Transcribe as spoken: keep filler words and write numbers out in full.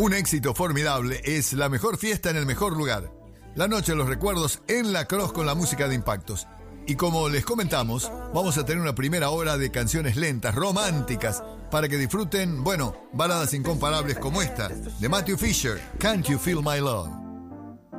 Un éxito formidable es la mejor fiesta en el mejor lugar. La noche de los recuerdos en La Cross con la música de Impactos. Y como les comentamos, vamos a tener una primera hora de canciones lentas, románticas, para que disfruten, bueno, baladas incomparables como esta, de Matthew Fisher, Can't You Feel My Love.